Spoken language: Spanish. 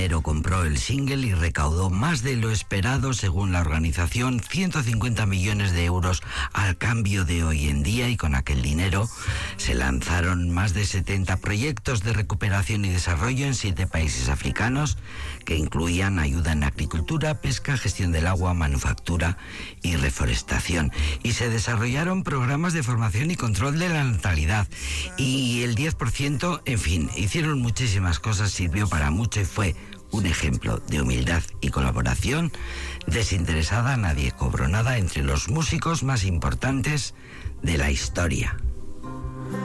dinero compró el single y recaudó más de lo esperado, según la organización, 150 millones de euros al cambio de hoy en día, y con aquel dinero se lanzaron más de 70 proyectos de recuperación y desarrollo en 7 países africanos, que incluían ayuda en agricultura, pesca, gestión del agua, manufactura y reforestación. Y se desarrollaron programas de formación y control de la natalidad. Y el 10%, en fin, hicieron muchísimas cosas, sirvió para mucho y fue un ejemplo de humildad y colaboración desinteresada. Nadie cobró nada, entre los músicos más importantes de la historia.